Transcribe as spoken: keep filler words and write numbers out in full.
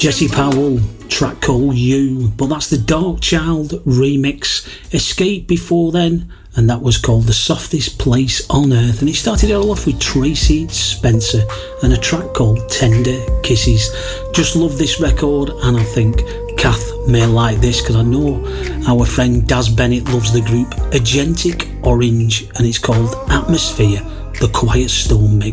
Jesse Powell, track called You, but that's the Dark Child remix. Escape before then, and that was called The Softest Place on Earth. And it started it all off with Tracy Spencer and a track called Tender Kisses. Just love this record, and I think Kath may like this because I know our friend Daz Bennett loves the group Agentic Orange, and it's called Atmosphere, the Quiet Storm mix.